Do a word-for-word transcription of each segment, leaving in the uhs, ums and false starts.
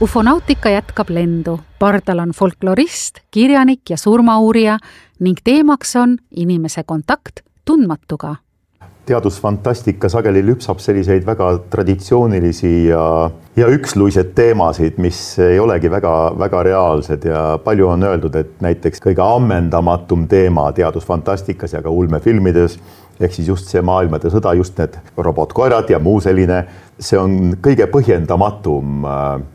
Ufonautika jätkab lendu. Pardal on folklorist, kirjanik ja surmauurija ning teemaks on inimese kontakt tundmatuga. Teadusfantastika sageli lüpsab selliseid väga traditsioonilisi ja, ja üksluised teemasid, mis ei olegi väga, väga reaalsed ja palju on öeldud, et näiteks kõige ammendamatum teema teadusfantastikas ja ka ulmefilmides, ehk siis just see maailmade sõda, just need robotkoerad ja muu selline, see on kõige põhjendamatum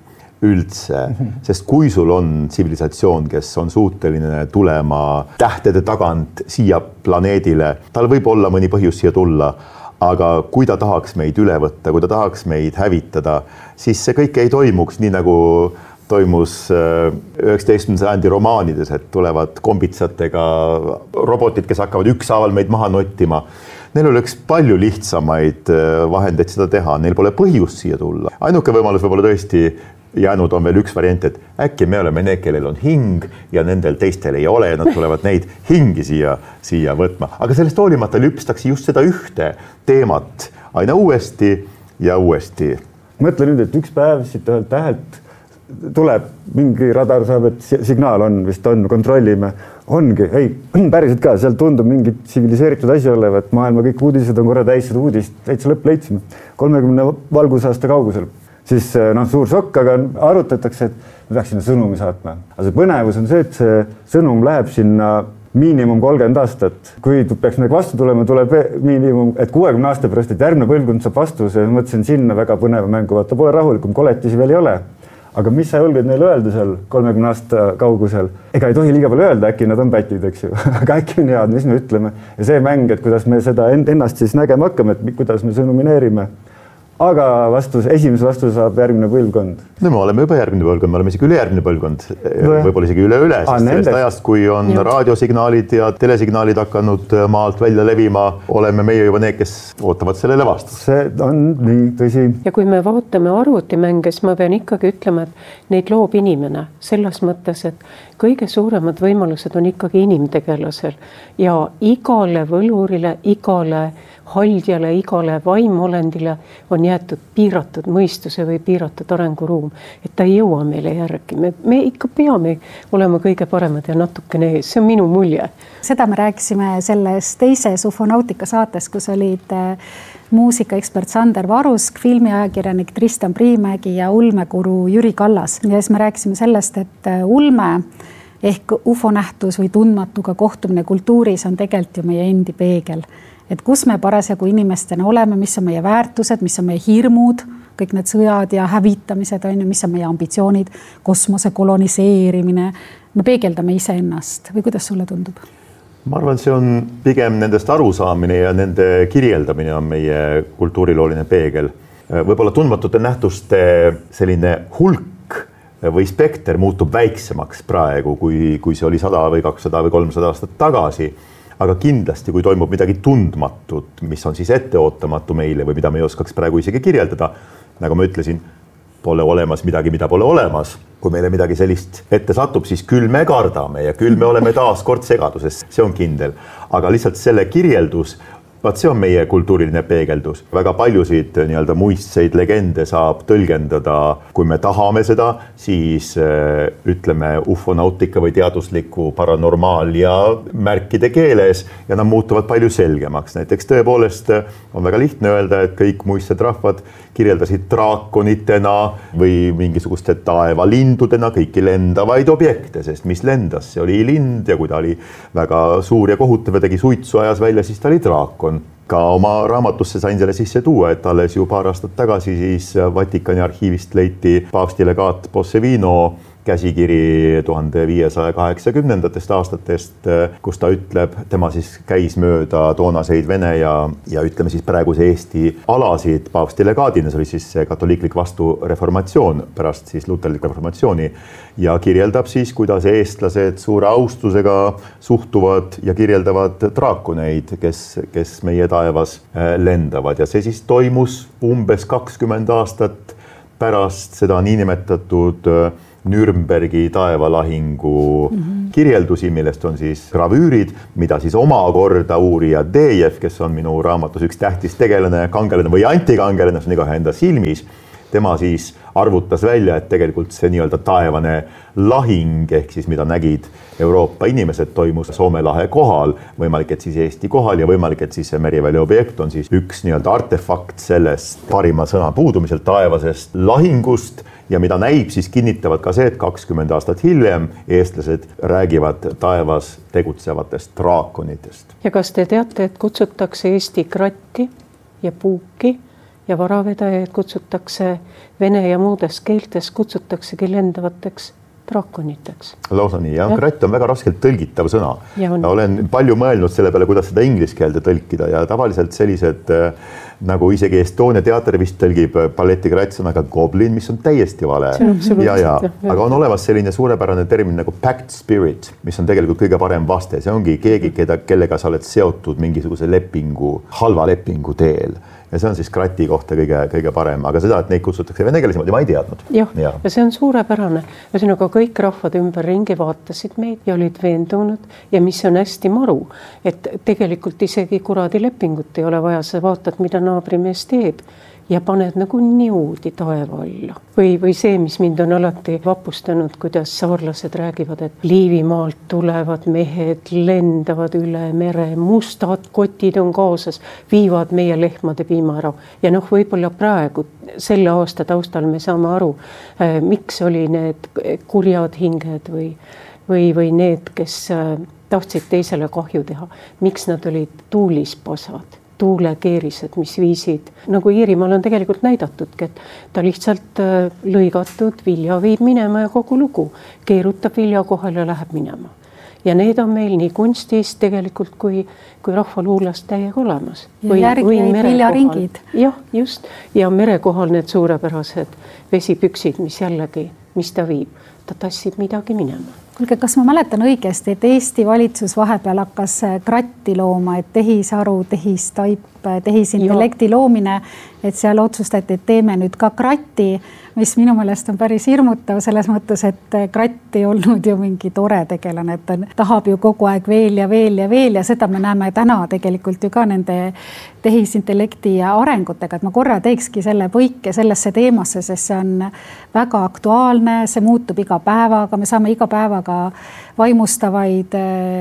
üldse, sest kui sul on tsivilisatsioon, kes on suuteline tulema tähtede tagant siia planeedile, tal võib olla mõni põhjus siia tulla, aga kui ta tahaks meid üle võtta, kui ta tahaks meid hävitada, siis see kõik ei toimuks nii nagu toimus üheksateistkümnenda sajandi romaanides, et tulevad kombitsatega robotid, kes hakkavad ükshaaval meid maha nottima. Neil oleks palju lihtsamaid vahendeid seda teha, neil pole põhjust siia tulla. Ainuke võimalus võib olla tõesti jäänud on veel üks variant, et äkki me oleme need, kellel on hing ja nendel teistel ei ole ja nad tulevad neid hingi siia, siia võtma. Aga sellest hoolimata lüpstakse just seda ühte teemat aina uuesti ja uuesti. Mõtle nüüd, et üks päev siit ühelt tähelt tuleb mingi radar saab, et signaal on, vist on, kontrollime. Ongi, ei, päriselt ka, seal tundub mingi tsiviliseeritud asi olevat, maailma kõik uudised on korra täis seda uudist, täitsa lõpp leidsime, kolmekümne valgusaasta kaugusel. Siis noh, suur šokk, aga arutatakse, et me peaks sinna sõnumi saatma. Aga see põnevus on see, et see sõnum läheb sinna miinimum kolmkümmend aastat. Kui peaks midagi vastu tulema, tuleb miinimum, et kuuekümne aasta pärast, et järgmine põlvkond saab vastuse. Mõtlesin sinna väga põneva mängu, vaata pole rahulikum, koletisi veel ei ole. Aga mis sa julged neile öelda seal kolmekümne aasta kaugusel? Ega ei tohi liiga palju öelda, äkki nad on pätid, eks ju. Aga äkki on head, mis me ütleme. Ja see mäng, et kuidas me seda ennast siis nägema hakkame, et kuidas me sõnumineerime. Aga vastus, esimese vastus saab järgmine põlvkond. No me oleme juba järgmine põlvkond, me oleme isegi üle järgmine põlvkond, võib-olla isegi üle üle, sest sellest ajast, kui on ja. raadiosignaalid ja telesignaalid hakanud maalt välja levima, oleme meie juba need, kes ootavad sellele vastus. See on nii tõsi. Ja kui me vaatame arvutimänge, siis ma pean ikkagi ütlema, et neid loob inimene selles mõttes, et kõige suuremad võimalused on ikkagi inimtegelasel ja igale võlurile, igale haldjale, igale vaimolendile on jäetud piiratud mõistuse või piiratud arenguruum, et ta ei jõua meile järgi. Me, me ikka peame olema kõige paremad ja natukene ees, see on minu mulje. Seda me rääkisime selles teises Ufonautika saates, kus olid muusikaekspert Sander Varusk, filmiajakirjanik Tristan Priimägi ja ulmekuru Jüri Kallas. Ja siis me rääkisime sellest, et ulme ehk ufonähtus või tundmatuga kohtumine kultuuris on tegelikult ju meie endi peegel. Et kus me parasjagu inimestena oleme, mis on meie väärtused, mis on meie hirmud, kõik need sõjad ja hävitamised, on, mis on meie ambitsioonid, kosmose koloniseerimine. Me peegeldame ise ennast või kuidas sulle tundub? Ma arvan, see on pigem nendest arusaamine ja nende kirjeldamine on meie kultuurilooline peegel. Võib-olla tundmatute nähtuste selline hulk või spekter muutub väiksemaks praegu, kui, kui see oli sada või kakssada või kolmsada aastat tagasi. Aga kindlasti, kui toimub midagi tundmatut, mis on siis etteootamatu meile või mida me ei oskaks praegu isegi kirjeldada, nagu ma ütlesin, pole olemas midagi, mida pole olemas. Kui meile midagi sellist ette satub, siis küll me kardame ja küll me oleme taas kord segaduses, see on kindel. Aga lihtsalt selle kirjeldus, vaat see on meie kultuuriline peegeldus. Väga paljusid nii-öelda muistseid legende saab tõlgendada, kui me tahame seda, siis äh, ütleme ufonautika või teadusliku paranormaalia märkide keeles ja nad muutuvad palju selgemaks. Näiteks tõepoolest on väga lihtne öelda, et kõik muistsed rahvad kirjeldasid draakonitena või mingisuguste taevalindudena kõiki lendavaid objekte, sest mis lendas, see oli lind ja kui ta oli väga suur ja kohutav ja tegi suitsu ajas välja, siis ta oli draakon. Ka oma raamatusse sain selle sisse tuua, et alles ju paar aastat tagasi siis Vatikani arhiivist leiti paavstilegaat Bossevino käsikiri tuhande viiesaja kaheksakümnendatest aastatest, kus ta ütleb, tema siis käis mööda toonaseid Vene ja, ja ütleme siis praeguse Eesti alasid paavstilegaadina, see oli siis katoliiklik vastureformatsioon pärast siis luterlik reformatsiooni ja kirjeldab siis, kuidas eestlased suure austusega suhtuvad ja kirjeldavad draakoneid, kes, kes meie taevas lendavad ja see siis toimus umbes kakskümmend aastat pärast seda niinimetatud Nürnbergi taevalahingu mm-hmm. kirjeldusi, millest on siis gravüürid, mida siis omakorda uurija Dejev, kes on minu raamatus üks tähtis tegelane, kangelane või antikangelane, see on igaühe enda silmis, tema siis arvutas välja, et tegelikult see nii-öelda taevane lahing, ehk siis mida nägid Euroopa inimesed, toimus Soome lahe kohal, võimalik, et siis Eesti kohal ja võimalik, et siis see meriväli objekt on siis üks nii-öelda artefakt sellest parima sõna puudumiselt taevasest lahingust ja mida näib, siis kinnitavad ka see, et kakskümmend aastat hiljem eestlased räägivad taevas tegutsevatest draakonitest. Ja kas te teate, et kutsutakse Eesti kratti ja puuki ja varavedajaid kutsutakse vene ja muudes keeltes kutsutaksegi lendavateks draakoniteks. Lausa nii, jah. Ja. Kratt on väga raskelt tõlgitav sõna. Ja ja olen palju mõelnud selle peale, kuidas seda inglise keelde tõlkida ja tavaliselt sellised nagu isegi Estonia teater vist tõlgib balletikratt sõnaga goblin, mis on täiesti vale. Ja, ja. Aga on olemas selline suurepärane termin nagu pact spirit, mis on tegelikult kõige parem vaste. See ongi keegi, keda, kellega sa oled seotud mingisuguse lepingu, halva lepingu teel. Ja see on siis krati kohta kõige, kõige parem, aga seda, et neid kutsutakse venekeelsimoodi, ma ei teadnud. Jah, ja. ja see on suurepärane. Ühesõnaga kõik rahvad ümber ringi vaatasid meid ja olid veendunud ja mis on hästi maru, et tegelikult isegi kuradi lepingut ei ole vaja, sa vaatad, mida naabrimees teeb ja paned nagu niudi taeva alla. Või, või see, mis mind on alati vapustanud, kuidas saarlased räägivad, et Liivimaalt tulevad mehed, lendavad üle mere, mustad kotid on kaasas, viivad meie lehmade piima ära. Ja noh, võib-olla praegu selle aasta taustal me saame aru, äh, miks oli need kurjad hinged või, või, või need, kes äh, tahtsid teisele kahju teha, miks nad olid tuulispasad. Tuulekeerised, mis viisid, nagu Iirimaal on tegelikult näidatudki, et ta lihtsalt lõigatud vilja viib minema ja kogu lugu keerutab vilja kohal ja läheb minema. Ja need on meil nii kunstis tegelikult kui, kui rahvaluulas täiega olemas. Ja järgi viljaringid. Jah, just. Ja merekohal need suurepärased vesipüksid, mis jällegi, mis ta viib, ta tassib midagi minema. Kuulge, kas ma mäletan õigesti, et Eesti valitsus vahepeal hakkas kratti looma, et tehisaru, tehistaip, tehisintellekti loomine, et seal otsustati, et teeme nüüd ka kratti, mis minu meelest on päris hirmutav selles mõttes, et kratt ei olnud ju mingi tore tegelane, et ta tahab ju kogu aeg veel ja veel ja veel ja seda me näeme täna tegelikult ju ka nende tehisintellekti ja arengutega, et ma korra teekski selle põike sellesse teemasse, sest see on väga aktuaalne, see muutub iga päevaga, me saame iga päevaga vaimustavaid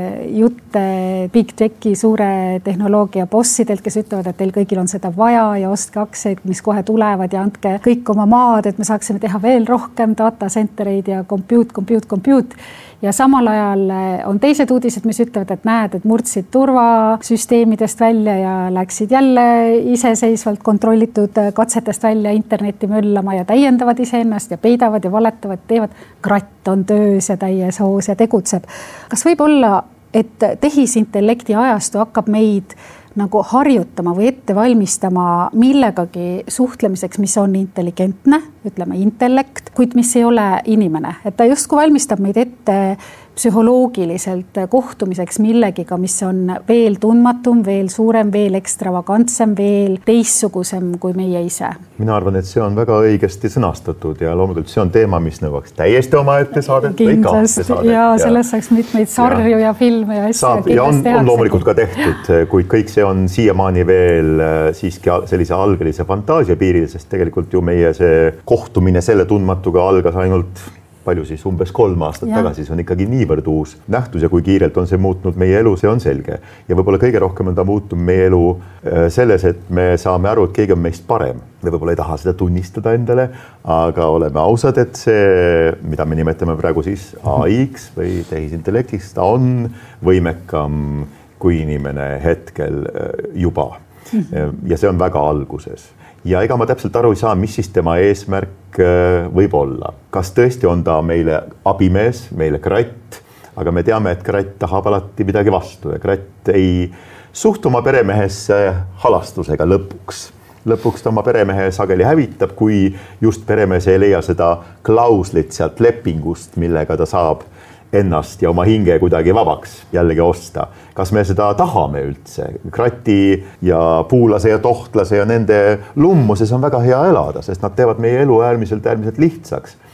jutte Big Techi suure tehnoloogia bossidelt, kes ütlevad, et teil kõigil on seda vaja ja ostke aktsiaid, mis kohe tulevad ja andke kõik oma maad, et me saaksime teha veel rohkem data centereid ja compute, compute, compute. Ja samal ajal on teised uudised, mis ütlevad, et näed, et murdsid turvasüsteemidest välja ja läksid jälle iseseisvalt kontrollitud katsetest välja internetti möllama ja täiendavad iseennast ja peidavad ja valetavad, teevad. Kratt on töös ja täies hoos ja tegutseb. Kas võib olla, et tehisintellekti ajastu hakkab meid nagu harjutama või ette valmistama millegagi suhtlemiseks, mis on intelligentne, ütleme intellekt, kuid mis ei ole inimene. Et ta justkui valmistab meid ette psühholoogiliselt kohtumiseks millegiga, mis on veel tundmatum, veel suurem, veel ekstravagantsem, veel teissugusem kui meie ise. Mina arvan, et see on väga õigesti sõnastatud ja loomulikult see on teema, mis nõuaks täiesti oma ette saadet või kahte saadet. Ja sellest saaks mitmeid sarju ja, ja filme ja asja. Ja on, on loomulikult ka tehtud, kuid kõik see on siiamaani veel siiski sellise algelise fantaasia piiril, sest tegelikult ju meie see kohtumine selle tundmatuga algas ainult palju siis umbes kolm aastat ja. tagasi, see on ikkagi niivõrd uus nähtus ja kui kiirelt on see muutnud meie elu, see on selge. Ja võib-olla kõige rohkem on ta muutunud meie elu selles, et me saame aru, et keegi on meist parem. Me võib-olla ei taha seda tunnistada endale, aga oleme ausad, et see, mida me nimetame praegu siis A I-ks või tehisintellektiks, ta on võimekam kui inimene hetkel juba. Ja see on väga alguses. Ja ega ma täpselt aru ei saa, mis siis tema eesmärk võib olla. Kas tõesti on ta meile abimees, meile kratt, aga me teame, et kratt tahab alati midagi vastu ja kratt ei suhtu oma peremehesse halastusega lõpuks. Lõpuks ta oma peremehe sageli hävitab, kui just peremees ei leia seda klauslit sealt lepingust, millega ta saab ennast ja oma hinge kuidagi vabaks jällegi osta. Kas me seda tahame üldse? Krati ja puulase ja tohtlase ja nende lummuses on väga hea elada, sest nad teevad meie elu äärmiselt, äärmiselt lihtsaks.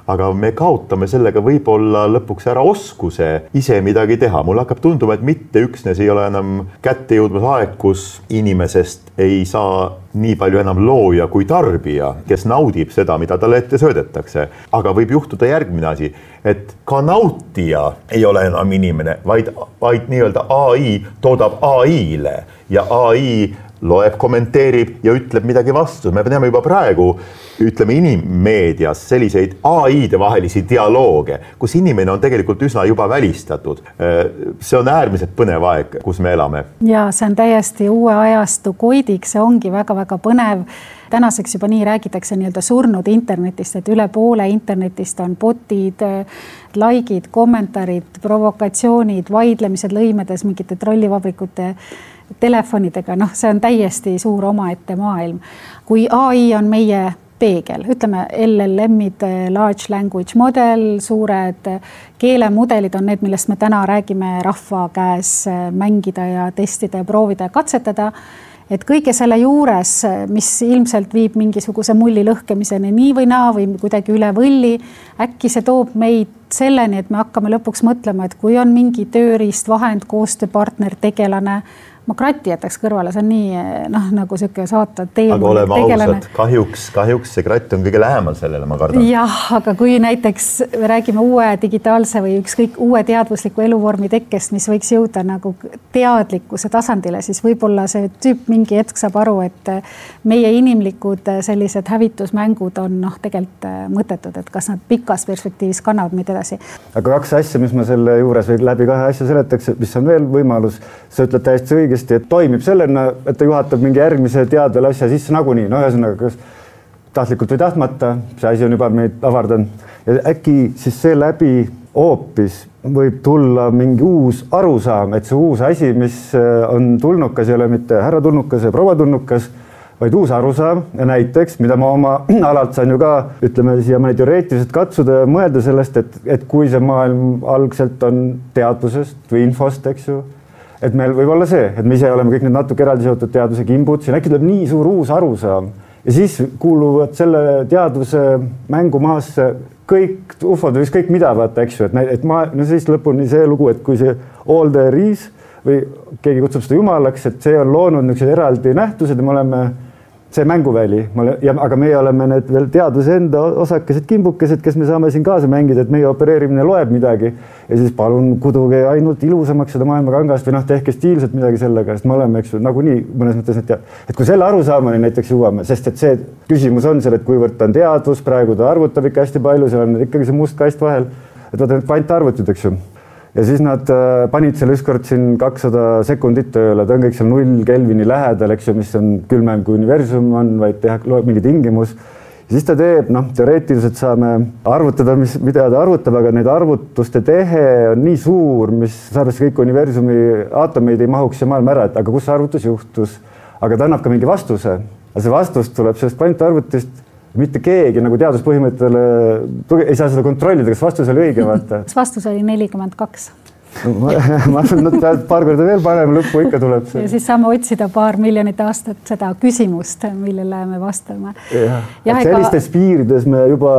aga me kaotame sellega võib-olla lõpuks ära oskuse ise midagi teha. Mul hakkab tunduma, et mitte üksnes ei ole enam kätte jõudmas aeg, kus inimesest ei saa nii palju enam looja kui tarbija, kes naudib seda, mida talle ette söödetakse. Aga võib juhtuda järgmine asi, et ka nautija ei ole enam inimene, vaid, vaid nii-öelda A I toodab A I-le ja A I loeb, kommenteerib ja ütleb midagi vastu. Me näeme juba praegu, ütleme inimmeedias selliseid A I-de vahelisi dialooge, kus inimene on tegelikult üsna juba välistatud. See on äärmiselt põnev aeg, kus me elame. Ja see on täiesti uue ajastu koidik, see ongi väga-väga põnev. Tänaseks juba nii räägitakse nii-öelda surnud internetist, et üle poole internetist on botid, likeid, kommentaarid, provokatsioonid, vaidlemised lõimedes mingite trollivabrikute telefonidega. Noh, see on täiesti suur omaette maailm. Kui A I on meie peegel, ütleme L L M-id, large language model, suured keelemudelid on need, millest me täna räägime rahva käes mängida ja testida ja proovida ja katsetada. Et kõige selle juures, mis ilmselt viib mingisuguse mulli lõhkemiseni nii või naa või kuidagi üle võlli, äkki see toob meid selleni, et me hakkame lõpuks mõtlema, et kui on mingi tööriist, vahend, koostööpartner, tegelane, ma kratti jätaks kõrvale, see on nii noh, nagu söke saata teema. Aga oleme ausad, kahjuks, kahjuks see kratt on kõige lähemal sellele, ma kardan. Jah, aga kui näiteks me räägime uue digitaalse või ükskõik uue teadvusliku eluvormi tekkest, mis võiks jõuda nagu teadlikkuse tasandile, siis võib-olla see tüüp mingi hetk saab aru, et meie inimlikud sellised hävitusmängud on noh, tegelikult mõttetud, et kas nad pikas perspektiivis kannavad meid edasi. Aga kaks asja, mis ma selle juures või läbi kahe asja seletaks, mis on veel võimalus, sa ütled täiesti õige, et toimib sellena, et ta juhatab mingi järgmise teadele asja sisse nagunii. No ühesõnaga, kas tahtlikult või tahtmata, see asi on juba meid avardanud. Ja äkki siis see läbi hoopis võib tulla mingi uus arusaam, et see uus asi, mis on tulnukas, ei ole mitte härra tulnukas ja proua tulnukas, vaid uus arusaam ja näiteks, mida ma oma alalt saan ju ka, ütleme siia mõne teoreetiliselt katsuda ja mõelda sellest, et, et kui see maailm algselt on teadvusest või infost, eks ju, et meil võib olla see, et me ise oleme kõik need natuke eraldi seotud teaduse kimbud, siin äkki tuleb nii suur uus arusaam ja siis kuuluvad selle teaduse mängumaasse kõik ufod või kõik mida vaata, eks ju, et, et ma, no siis lõpuni see lugu, et kui see all there is või keegi kutsub seda jumalaks, et see on loonud niisugused eraldi nähtused ja me oleme see mänguväli, ja, aga meie oleme need veel teaduse enda osakesed kimbukesed, kes me saame siin kaasa mängida, et meie opereerimine loeb midagi ja siis palun kuduge ainult ilusamaks seda maailma kangast või noh, tehke stiilselt midagi sellega, sest me oleme, eks ju, nagunii mõnes mõttes, et, et kui selle arusaamani näiteks jõuame, sest et see küsimus on seal, et kuivõrd ta on teadvus, praegu ta arvutab ikka hästi palju, seal on ikkagi see must kast vahel, et vaata need kvantarvutid, eks ju. Ja siis nad panid selle ükskord siin kakssada sekundit tööle, ta on kõik seal null Kelvini lähedal, eks ju, mis on külmem kui universum on, vaid teha mingi tingimus. Ja siis ta teeb, noh, teoreetiliselt saame arvutada, mis, mida ta arvutab, aga need arvutuste tehe on nii suur, mis sarvesse kõik universumi aatomeid ei mahuks see maailm ära, et aga kus see arvutus juhtus, aga ta annab ka mingi vastuse. Ja see vastus tuleb sellest kvantarvutist, mitte keegi nagu teaduspõhimõttele ei saa seda kontrollida, kas vastus oli õige, vaata. Vastus oli nelikümmend kaks. ma arvan, et paar korda veel parem lõppu ikka tuleb see. Ja siis saame otsida paar miljonit aastat seda küsimust, millele me vastame. Ja, ja sellistes ega... piirides me juba,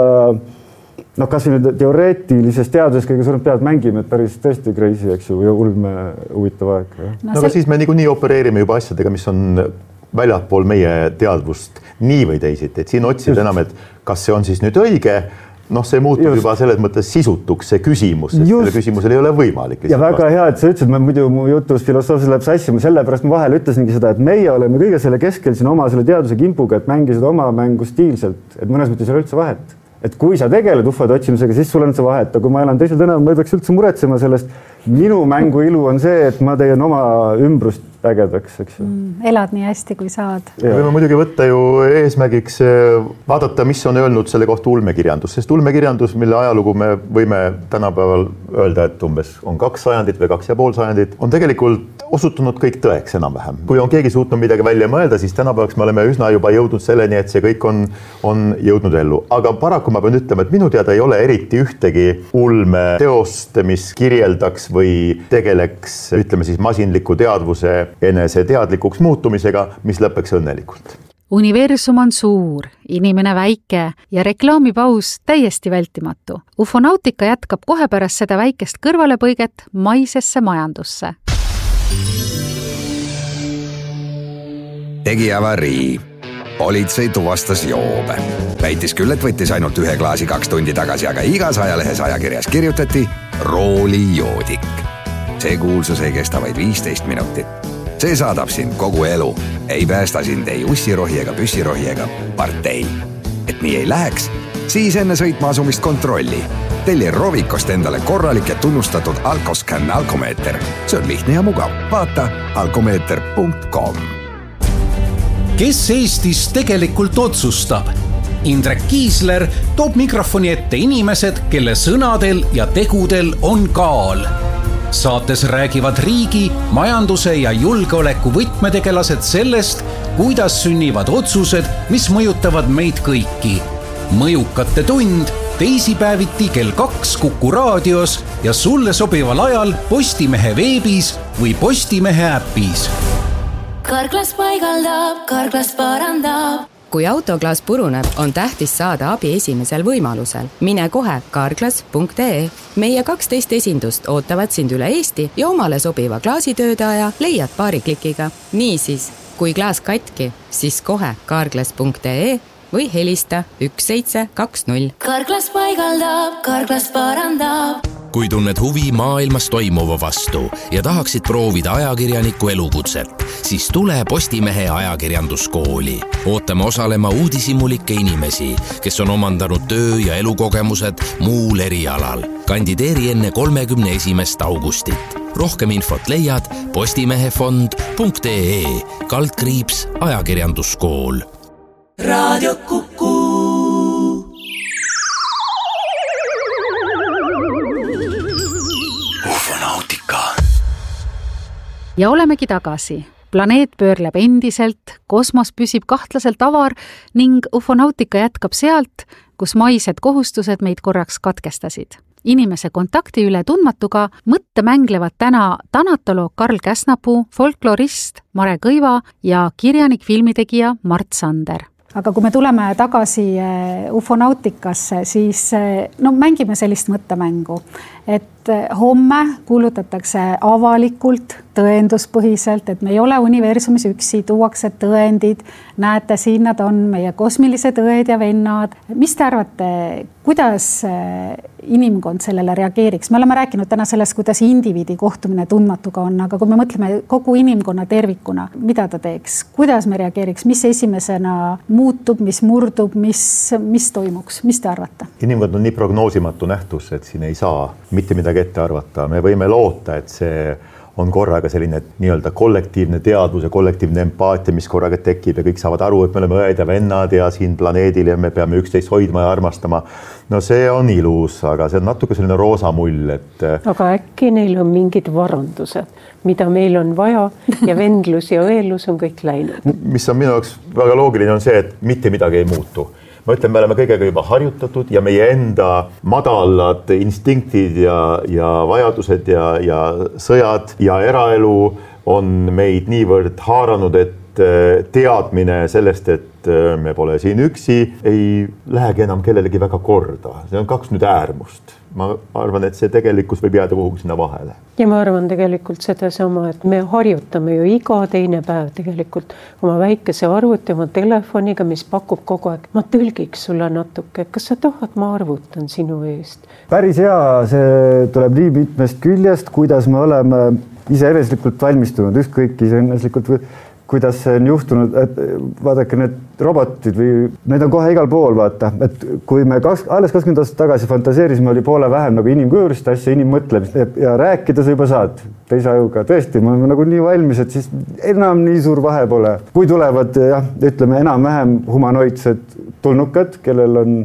noh, kas või nüüd teoreetilises teaduses kõige suurem pead mängime, et päris tõesti crazy, eks ju, ja ulme huvitav aeg. No, no aga see... siis me niikuinii opereerime juba asjadega, mis on väljapool meie teadvust nii või teisiti, et siin otsid Just. enam, et kas see on siis nüüd õige, noh, see muutub Just. juba selles mõttes sisutuks see küsimus, sest Just. selle küsimusel ei ole võimalik. Ja väga vasta. Hea, et sa ütlesid, ma muidu mu jutus filosoofiliselt läheb sassi, ma sellepärast ma vahel ütlesingi seda, et meie oleme kõige selle keskel siin oma selle teaduse kimpuga, et mängisid oma mängu stiilselt, et mõnes mõttes ei ole üldse vahet. Et kui sa tegeled ufode otsimisega, siis sul on see vahet, aga kui ma elan teisel tänaval, ma ei peaks üldse muretsema sellest. Minu mängu ilu on see, et ma teen oma ümbrust ägedaks, eks ju. Mm, elad nii hästi, kui saad. Me võime muidugi võtta ju eesmärgiks vaadata, mis on öelnud selle kohta ulmekirjandus, sest ulmekirjandus, mille ajalugu me võime tänapäeval öelda, et umbes on kaks sajandit või kaks ja pool sajandit, on tegelikult osutunud kõik tõeks enam-vähem. Kui on keegi suutnud midagi välja mõelda, siis tänapäevaks me oleme üsna juba jõudnud selleni, et see kõik on, on jõudnud ellu. Aga paraku ma pean ütlema, et minu teada ei ole eriti ühtegi ulme teost, mis kirjeldaks või tegeleks, ütleme siis masinliku teadvuse enese teadlikuks muutumisega, mis lõpeks õnnelikult. universum on suur, inimene väike ja reklaamipaus täiesti vältimatu. Ufonautika jätkab kohe pärast seda väikest kõrvalepõiget maisesse majandusse. Tegi avarii. Politsei tuvastas joobe. Väitis küll, et võttis ainult ühe klaasi kaks tundi tagasi, aga igas ajalehes ajakirjas kirjutati roolijoodik. See kuulsus ei kesta vaid viisteist minutit. See saadab sind kogu elu. Ei päästa sind ei ussirohi ega püssirohi ega partei. Et nii ei läheks, siis enne sõitma asumist kontrolli. Telli Rovikost endale korralik ja tunnustatud Alkoscan alkomeeter. See on lihtne ja mugav. Vaata alkomeeter punkt com. Kes Eestis tegelikult otsustab? Indrek Kiisler toob mikrofoni ette inimesed, kelle sõnadel ja tegudel on kaal. Saates räägivad riigi, majanduse ja julgeoleku võtmetegelased sellest, kuidas sünnivad otsused, mis mõjutavad meid kõiki. Mõjukate tund teisipäeviti kell kaks Kuku raadios ja sulle sobival ajal Postimehe veebis või Postimehe äpis. Karklas paigaldab, Karklas parandab. Kui autoklaas puruneb, on tähtis saada abi esimesel võimalusel. Mine kohe karklas punkt ee. Meie kaksteist esindust ootavad sind üle Eesti ja omale sobiva klaasitöödaja leiad paari klikiga. Niisiis, kui klaas katki, siis kohe karklas punkt ee või helista üks seitse kaks null. Karklas paigaldab, Karklas parandab. Kui tunned huvi maailmas toimuva vastu ja tahaksid proovida ajakirjaniku elukutset, siis tule Postimehe ajakirjanduskooli. Ootame osalema uudishimulikke inimesi, kes on omandanud töö- ja elukogemused muul erialal. Kandideeri enne kolmekümne esimest augustit. Rohkem infot leiad postimehefond punkt ee kaldkriips ajakirjanduskool. Radio Kuku. Ja olemegi tagasi. Planeet pöörleb endiselt, kosmos püsib kahtlaselt avar ning ufonautika jätkab sealt, kus maised kohustused meid korraks katkestasid. Inimese kontakti üle tundmatuga mõtte mänglevad täna tanatoloog Karl Käsnapuu, folklorist Mare Kõiva ja kirjanik filmitegija Mart Sander. Aga kui me tuleme tagasi ufonautikasse, siis no, mängime sellist mõttemängu, et homme kuulutatakse avalikult, tõenduspõhiselt, et me ei ole universumis üksi, tuuakse tõendid, näete, siin nad on, meie kosmilised õed ja vennad. Mis te arvate, kuidas inimkond sellele reageeriks? Me oleme rääkinud täna sellest, kuidas indiviidi kohtumine tundmatuga on, aga kui me mõtleme kogu inimkonna tervikuna, mida ta teeks? Kuidas me reageeriks? Mis esimesena muutub, mis murdub, mis, mis toimuks? Mis te arvate? Inimkond on nii prognoosimatu nähtus, et siin ei saa mitte midagi ette arvata. Me võime loota, et see on korraga selline nii-öelda kollektiivne teadvus ja kollektiivne empaatia, mis korraga tekib ja kõik saavad aru, et me oleme õed ja vennad ja siin planeedil ja me peame üksteist hoidma ja armastama. No see on ilus, aga see on natuke selline roosa mull, et... Aga äkki neil on mingid varandused, mida meil on vaja ja vendlus ja õelus on kõik läinud. Mis on minu jaoks väga loogiline on see, et mitte midagi ei muutu. Ma ütlen, me oleme kõigega juba harjutatud ja meie enda madalad instinktid ja, ja vajadused ja, ja sõjad ja eraelu on meid niivõrd haaranud, et teadmine sellest, et me pole siin üksi, ei lähegi enam kellelegi väga korda. See on kaks nüüd äärmust. Ma arvan, et see tegelikkus võib jääda kuhugi sinna vahele. Ja ma arvan tegelikult seda sama, et me harjutame ju iga teine päev tegelikult oma väikese arvuti, oma telefoniga, mis pakub kogu aeg. Ma tõlgiks sulle natuke, kas sa tahad, ma arvutan sinu eest? Päris hea, see tuleb nii mitmest küljest, kuidas me oleme iseeneslikult valmistunud, ükskõik iseeneslikult või kuidas see on juhtunud, et vaadake need robotid või need on kohe igal pool, vaata, et kui me kaks, alles kakskümmend aastat tagasi fantaseerisime, oli poole vähem nagu inimkujurist asja, inimmõtlemist ja rääkida sa juba saad teise ajuga. Tõesti, me oleme nagu nii valmis, et siis enam nii suur vahe pole. Kui tulevad, jah, ütleme enam-vähem humanoidsed tulnukad, kellel on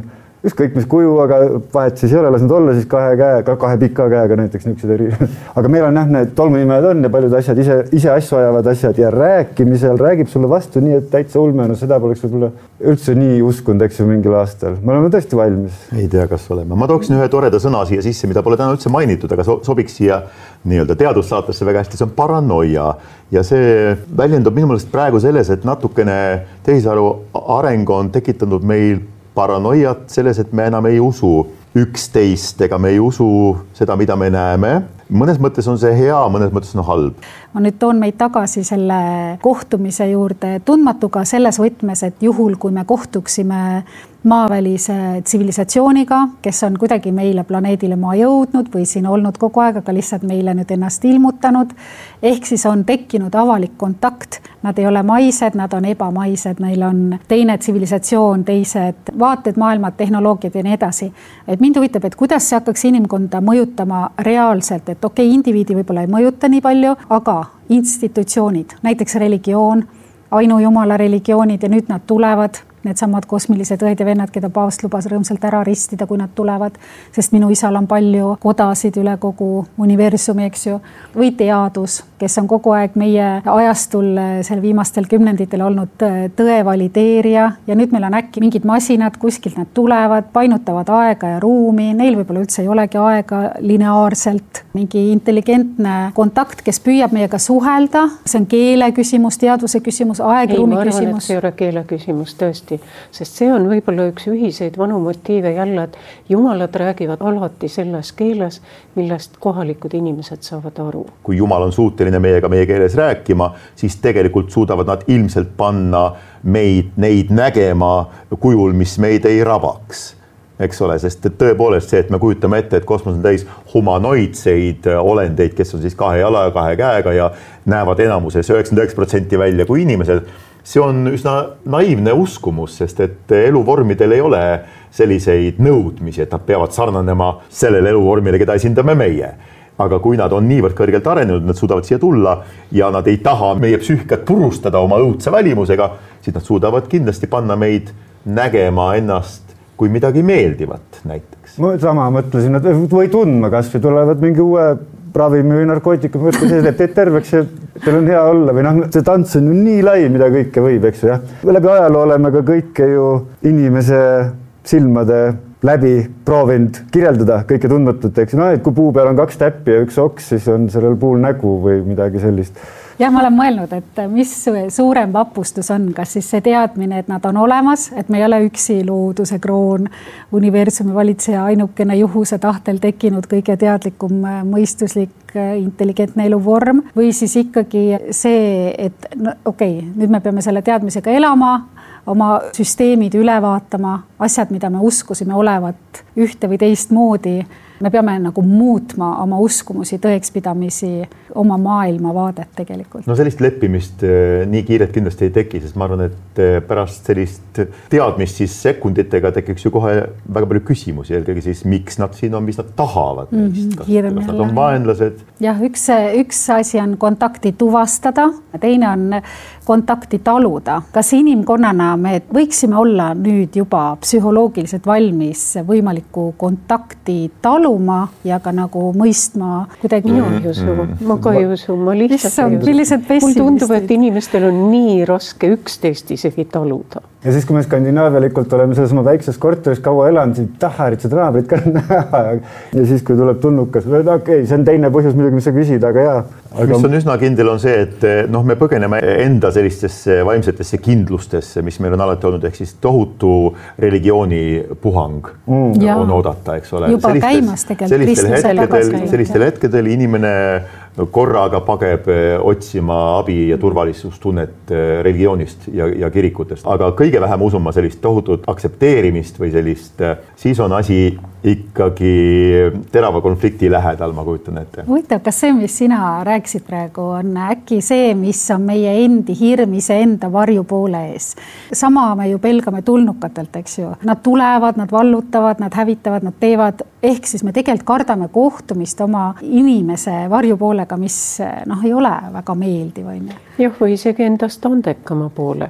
ükskõik mis kuju, aga vahet siis ei ole, las nad olla siis kahe käega, kahe pika käega näiteks niisugused eri. Aga meil on jah, need tolmunimed on ja paljud asjad ise, ise asju ajavad asjad ja rääkimisel räägib sulle vastu nii, et täitsa ulme, no seda poleks võib-olla üldse nii uskunud, eks ju, mingil aastal. Me oleme tõesti valmis. Ei tea, kas oleme. Ma tooksin ühe toreda sõna siia sisse, mida pole täna üldse mainitud, aga sobiks siia nii-öelda teadussaatesse väga hästi, see on paranoia. Ja see väljendub minu meelest praegu selles, et natukene tehisaru areng on tekitanud meil paranoiat selles, et me enam ei usu üksteist ega me ei usu seda, mida me näeme. Mõnes mõttes on see hea, mõnes mõttes on halb. Ma nüüd toon meid tagasi selle kohtumise juurde tundmatuga selles võtmes, et juhul, kui me kohtuksime maavälise tsivilisatsiooniga, kes on kuidagi meile planeedile maa jõudnud või siin olnud kogu aeg, aga lihtsalt meile nüüd ennast ilmutanud, ehk siis on tekkinud avalik kontakt. Nad ei ole maised, nad on ebamaised, neil on teine tsivilisatsioon, teised vaated, maailmad, tehnoloogiad ja nii edasi. Et mind huvitab, et kuidas see hakkaks inimkonda mõjutama reaalselt, et okei, okay, indiviidi võib-olla ei mõjuta nii palju, aga institutsioonid, näiteks religioon, ainujumala religioonid ja nüüd nad tulevad, need samad kosmilised õed ja vennad, keda paavst lubas rõõmsalt ära ristida, kui nad tulevad, sest minu isal on palju kodasid üle kogu universumi, eks ju, või teadus, kes on kogu aeg meie ajastul seal viimastel kümnenditel olnud tõe valideerija ja nüüd meil on äkki mingid masinad, kuskilt nad tulevad, painutavad aega ja ruumi, neil võib-olla üldse ei olegi aega lineaarselt, mingi intelligentne kontakt, kes püüab meiega suhelda, see on keele küsimus, teadvuse küsimus, aeg-ruumi küsimus. Ei, ma arvan, et see ei ole keele küsimus tõesti, sest see on võib-olla üks ühiseid vanu motiive jälle, et jumalad räägivad alati selles keeles, millest kohalikud inimesed saavad aru. Kui jumal on suuteline meiega meie keeles rääkima, siis tegelikult suudavad nad ilmselt panna meid, neid nägema kujul, mis meid ei rabaks. Eks ole, sest tõepoolest see, et me kujutame ette, et kosmos on täis humanoidseid olendeid, kes on siis kahe jala ja kahe käega ja näevad enamuses üheksakümmend üheksa protsenti välja kui inimesed, see on üsna naiivne uskumus, sest et eluvormidel ei ole selliseid nõudmisi, et nad peavad sarnanema sellele eluvormile, keda esindame meie. Aga kui nad on niivõrd kõrgelt arenenud, nad suudavad siia tulla ja nad ei taha meie psüühikat purustada oma õudse välimusega, siis nad suudavad kindlasti panna meid nägema ennast kui midagi meeldivat näiteks. Ma sama mõtlesin, et või tundma kas või tulevad mingi uue ravimi või narkootikum, mõtles, et teed terveks ja teil on hea olla või noh, see tants on ju nii lai, mida kõike võib, eks ju, jah. Läbi ajaloo oleme ka kõike ju inimese silmade läbi proovinud kirjeldada kõike tundmatut, eks no, et kui puu peal on kaks täppi ja üks oks, siis on sellel puul nägu või midagi sellist. Jah, ma olen mõelnud, et mis suurem vapustus on, kas siis see teadmine, et nad on olemas, et me ei ole üksi looduse kroon, universumi valitseja ainukene juhuse tahtel tekkinud kõige teadlikum mõistuslik intelligentne eluvorm või siis ikkagi see, et no, okei, okay, nüüd me peame selle teadmisega elama, oma süsteemid üle vaatama, asjad, mida me uskusime olevat ühte või teist moodi. Me peame nagu muutma oma uskumusi, tõekspidamisi, oma maailmavaadet tegelikult. No sellist leppimist nii kiiret kindlasti ei teki, sest ma arvan, et pärast sellist teadmist siis sekunditega tekiks ju kohe väga palju küsimusi, eelkõige siis miks nad siin on, mis nad tahavad neist, kas, mm, kas nad on vaenlased. Jah, üks, üks asi on kontakti tuvastada, teine on kontakti taluda. Kas inimkonnana me võiksime olla nüüd juba psühholoogiliselt valmis võimaliku kontakti taluma ja ka nagu mõistma kuidagi? Mina ei usu, ma ka ei usu, ma lihtsalt ei usu. Mul tundub, et inimestel on nii raske üksteist isegi taluda. Ja siis, kui me skandinaavialikult oleme selles oma väikses korteris kaua elanud, siis taharid seda naabrit ka näha. Ja siis, kui tuleb tulnukas, okei, okay, see on teine põhjus muidugi, mis sa küsid, aga jaa. Aga... Mis on üsna kindel on see, et noh, me põgeneme enda sellistesse vaimsetesse kindlustesse, mis meil on alati olnud, ehk siis tohutu religiooni puhang mm. on oodata, eks ole. Juba sellistes, käimas tegelikult. Sellistel hetkedel, sellistel hetkedel inimene korraga pageb otsima abi ja turvalisustunnet religioonist ja, ja kirikutest. Aga kõige vähem usun ma sellist tohutut aksepteerimist või sellist, siis on asi ikkagi terava konflikti lähedal, ma kujutan ette. Huvitav, kas see, mis sina rääkisid praegu, on äkki see, mis on meie endi hirm ise enda varjupoole ees? Sama me ju pelgame tulnukatelt, eks ju. Nad tulevad, nad vallutavad, nad hävitavad, nad teevad. Ehk siis me tegelikult kardame kohtumist oma inimese varjupoolega, mis noh, ei ole väga meeldiv. Jah, või isegi endast andekama poolega.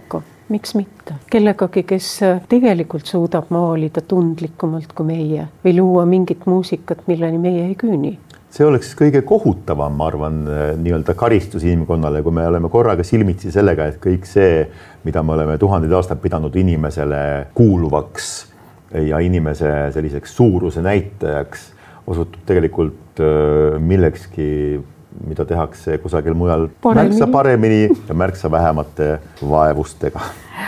miks mitte? Kellegagi, kes tegelikult suudab maalida tundlikumalt kui meie või luua mingit muusikat, milleni meie ei küüni. See oleks kõige kohutavam, ma arvan, nii-öelda karistus inimkonnale, kui me oleme korraga silmitsi sellega, et kõik see, mida me oleme tuhandeid aastaid pidanud inimesele kuuluvaks ja inimese selliseks suuruse näitajaks, osutub tegelikult millekski, mida tehakse kusagil mujal paremini. märksa paremini ja märksa vähemate vaevustega.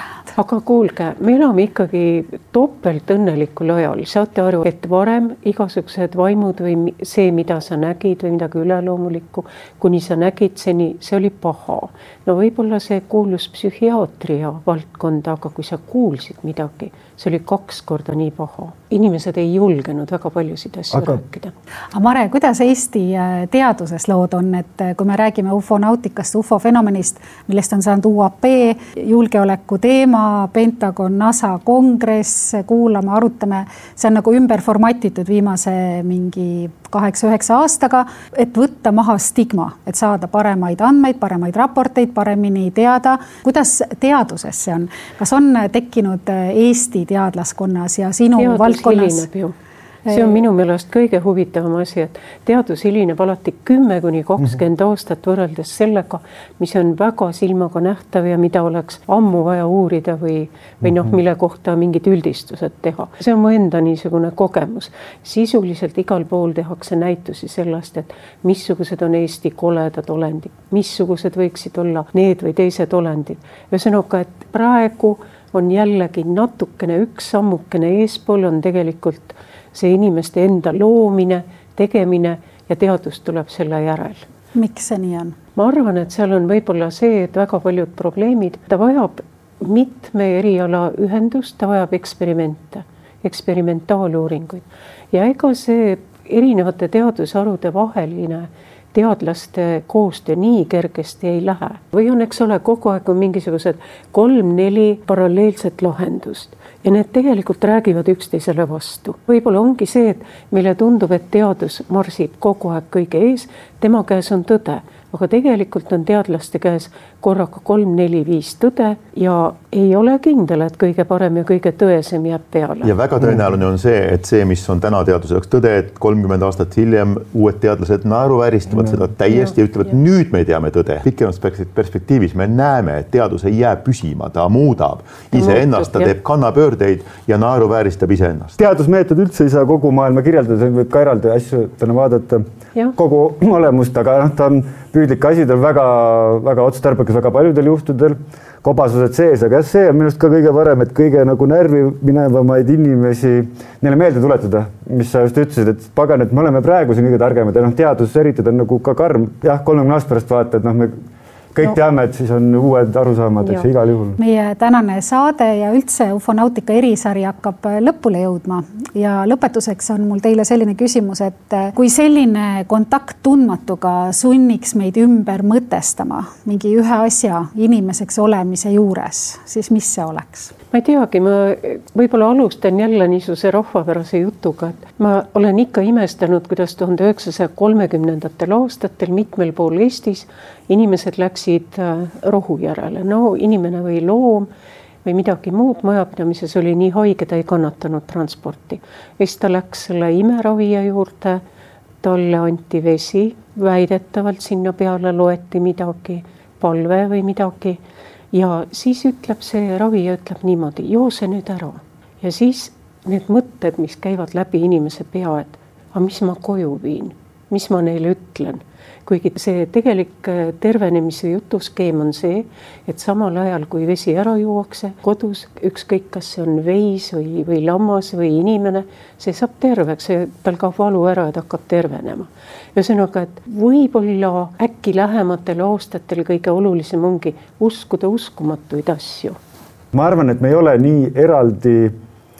Aga kuulge, me elame ikkagi topelt õnnelikul ajal. Saate aru, et varem igasugused vaimud või see, mida sa nägid või midagi üleloomulikku, kuni sa nägid seni, see oli paha. No võib-olla see kuulus psühhiaatria valdkonda, aga kui sa kuulsid midagi, see oli kaks korda nii paha. Inimesed ei julgenud väga paljusid asju aga... rääkida. Aga Mare, kuidas Eesti teaduses lood on, et kui me räägime ufonautikast, ufofenomenist, millest on saanud U A P, julgeoleku teema, Pentagon, NASA kongress, kuulame, arutame, see on nagu ümber formatitud viimase mingi kaheksa-üheksa aastaga, et võtta maha stigma, et saada paremaid andmeid, paremaid raporteid, paremini teada. Kuidas teaduses see on? Kas on tekkinud Eesti teadlaskonnas ja sinu teadus valdkonnas? See on minu meelest kõige huvitavam asi, et teadus hilineb alati kümme kuni kakskümmend aastat võrreldes sellega, mis on väga silmaga nähtav ja mida oleks ammu vaja uurida või, või noh, mille kohta mingid üldistused teha. See on mu enda niisugune kogemus. Sisuliselt igal pool tehakse näitusi sellest, et missugused on Eesti koledad olendid, missugused võiksid olla need või teised olendid. Ühesõnaga, et praegu on jällegi natukene üks sammukene eespool on tegelikult see inimeste enda loomine, tegemine ja teadus tuleb selle järel. Miks see nii on? Ma arvan, et seal on võib-olla see, et väga paljud probleemid, ta vajab mitme eriala ühendust, ta vajab eksperimente, eksperimentaaluuringuid. Ja ega see erinevate teadusharude vaheline teadlaste koostöö nii kergesti ei lähe. Või on, eks ole, kogu aeg on mingisugused kolm-neli paralleelset lahendust ja need tegelikult räägivad üksteisele vastu. Võib-olla ongi see, et meile tundub, et teadus marsib kogu aeg kõige ees, tema käes on tõde, aga tegelikult on teadlaste käes korraga kolm-neli viis tõde ja ei ole kindel, et kõige parem ja kõige tõesem jääb peale. Ja väga tõenäoline on see, et see, mis on täna teaduse jaoks tõde, et kolmkümmend aastat hiljem uued teadlased naeruvääristavad mm. seda täiesti ja, ja ütlevad, ja. nüüd me teame tõde. Pikemas perspektiivis me näeme, et teadus ei jää püsima, ta muudab iseennast, ta teeb kannapöördeid ja naeruvääristab iseennast. Teadusmeetod üldse ei saa kogu maailma kirjeldada, võib ka eraldi asju täna vaadata ja. kogu olemust, aga noh, ta on püüdlik asi, ta on väga, väga otstarbekas väga paljudel juhtudel, kobasused sees, aga see on minust ka kõige varem, et kõige nagu närvi minevamaid inimesi neile meelde tuletada, mis sa just ütlesid, et pagan, et me oleme praegu siin kõige targemad ja noh, teadus eriti on nagu ka karm, jah, kolmekümne aasta pärast vaata, et noh, me kõik no. teame, et siis on uued arusaamad, eks igal juhul. Meie tänane saade ja üldse ufonautika erisari hakkab lõpule jõudma ja lõpetuseks on mul teile selline küsimus, et kui selline kontakt tundmatuga sunniks meid ümber mõtestama mingi ühe asja inimeseks olemise juures, siis mis see oleks? Ma ei teagi, ma võib-olla alustan jälle niisuguse rahvapärase jutuga, et ma olen ikka imestanud, kuidas tuhande üheksasaja kolmekümnendatel aastatel mitmel pool Eestis inimesed läksid rohu järele. No inimene või loom või midagi muud majapidamises oli nii haige, ta ei kannatanud transporti. Ja siis ta läks selle imeravija juurde, talle anti vesi, väidetavalt sinna peale loeti midagi, palve või midagi. Ja siis ütleb see ravija, ütleb niimoodi, joo see nüüd ära. Ja siis need mõtted, mis käivad läbi inimese pea, et aga mis ma koju viin, mis ma neile ütlen. Kuigi see tegelik tervenemise jutuskeem on see, et samal ajal, kui vesi ära juuakse kodus, ükskõik kas see on veis või, või lammas või inimene, see saab terveks, tal kaob valu ära, et hakkab tervenema. Ühesõnaga, et võib-olla äkki lähematel aastatel kõige olulisem ongi uskuda uskumatuid asju. Ma arvan, et me ei ole nii eraldi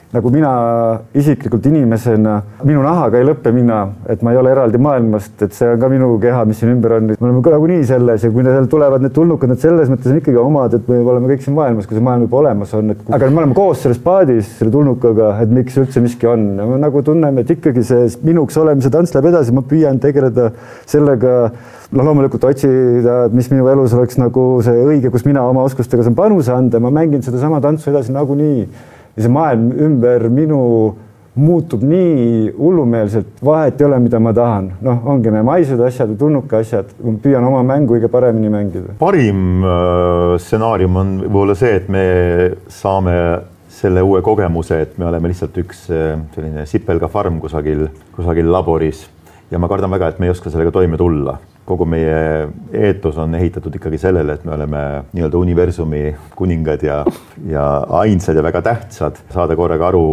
nagu mina isiklikult inimesena, minu nahaga ei lõppe mina, et ma ei ole eraldi maailmast, et see on ka minu keha, mis siin ümber on. Me oleme ka nagu nii selles ja kui seal tulevad need tulnukad, need selles mõttes on ikkagi omad, et me oleme kõik siin maailmas, kui see maailm juba olemas on. Et... aga me oleme koos selles paadis selle tulnukaga, et miks üldse miski on. Ja me nagu tunneme, et ikkagi see minuks olemise tants läheb edasi, ma püüan tegeleda sellega, no loomulikult otsida, mis minu elus oleks nagu see õige, kus mina oma oskustega saan panuse anda. Ma mängin seda sama tantsu edasi nagu nii. Ja see maailm ümber minu muutub nii hullumeelselt, vahet ei ole, mida ma tahan. Noh, ongi me maised asjad ja tulnuka asjad. Ma püüan oma mängu kõige paremini mängida. Parim stsenaarium on võib-olla see, et me saame selle uue kogemuse, et me oleme lihtsalt üks selline sipelga farm kusagil, kusagil laboris. Ja ma kardan väga, et me ei oska sellega toime tulla. Kogu meie eetos on ehitatud ikkagi sellele, et me oleme nii-öelda universumi kuningad ja, ja ainsad ja väga tähtsad. Saada korraga aru,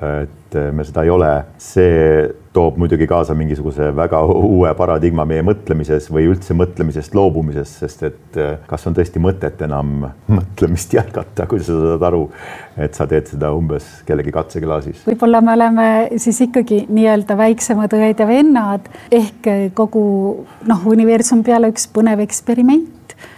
et me seda ei ole. See toob muidugi kaasa mingisuguse väga uue paradigma meie mõtlemises või üldse mõtlemisest loobumises, sest et kas on tõesti mõtet enam mõtlemist jätkata, kui sa saad aru, et sa teed seda umbes kellegi katseklaasis. Võib-olla me oleme siis ikkagi nii-öelda väiksemad õed ja vennad ehk kogu noh, universum peale üks põnev eksperiment.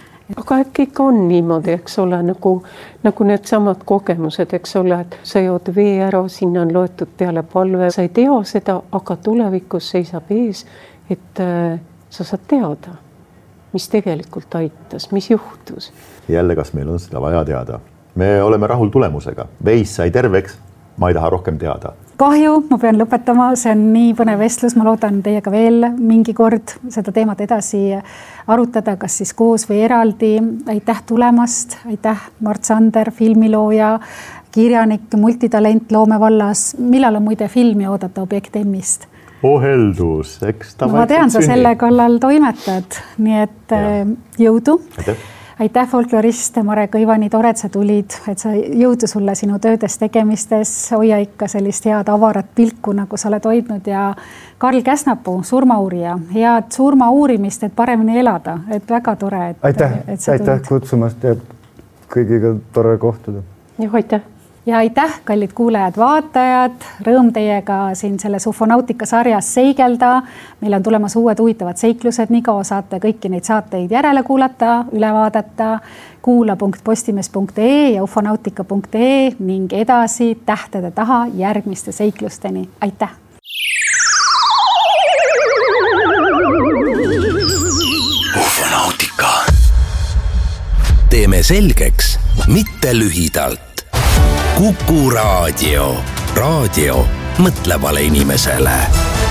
Aga äkki ikka on niimoodi, eks ole, nagu, nagu need samad kogemused, eks ole, et sa jood vee ära, sinna on loetud peale palve, sa ei tea seda, aga tulevikus seisab ees, et äh, sa saad teada, mis tegelikult aitas, mis juhtus. Jälle, kas meil on seda vaja teada? Me oleme rahul tulemusega. Veis sai terveks, ma ei taha rohkem teada. Kahju, ma pean lõpetama, see on nii põnev vestlus, ma loodan teiega veel mingi kord seda teemat edasi arutada, kas siis koos või eraldi. Aitäh tulemast, aitäh Mart Sander, filmilooja, kirjanik, multitalent loomevallas. Millal on muide filmi oodata Objekt M-ist? Oheldus, eks ta no, ma tean, sa selle kallal toimetad, nii et ja. Jõudu. Aitäh. Aitäh folklorist Mare Kõivani, tore, et sa tulid, et sa jõudu sulle sinu töödes tegemistes, hoia ikka sellist head avarat pilku, nagu sa oled hoidnud ja Karl Käsnapuu, surmauurija, head surmauurimist, et paremini elada, et väga tore, et, aitäh, et sa aitäh kutsumast ja kõigiga tore kohtuda. Ja aitäh. Ja aitäh, kallid kuulajad, vaatajad, rõõm teiega siin selles Ufonautika sarjas seigelda. Meil on tulemas uued huvitavad seiklused, nii kaua saate kõiki neid saateid järele kuulata, üle vaadata kuula punkt postimees punkt ee ja ufonautika punkt ee ning edasi tähtede taha järgmiste seiklusteni. Aitäh! Ufonautika. Teeme selgeks, mitte lühidalt. Kuku raadio. Raadio mõtlevale inimesele.